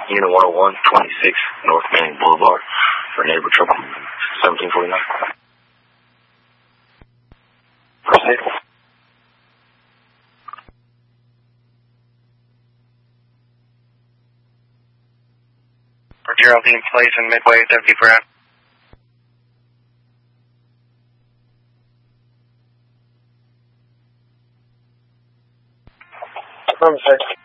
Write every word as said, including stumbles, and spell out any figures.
Unit one oh one, twenty-six North Manning Boulevard for neighbor trouble. seventeen forty-nine. Proceed. For Geraldine Place in Midway, Deputy Brown. I'm sorry.